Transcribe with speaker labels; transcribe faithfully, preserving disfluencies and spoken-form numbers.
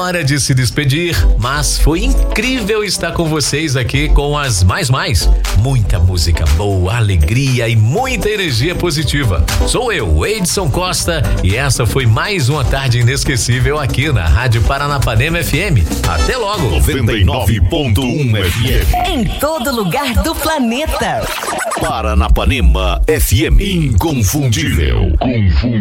Speaker 1: hora de se despedir, mas foi incrível estar com vocês aqui com as Mais Mais. Muita música boa, alegria e muita energia positiva. Sou eu, Edson Costa, e essa foi mais uma tarde inesquecível aqui na Rádio Paranapanema F M. Até logo!
Speaker 2: noventa e nove ponto um F M.
Speaker 3: Em todo lugar do planeta.
Speaker 2: Paranapanema F M. Inconfundível.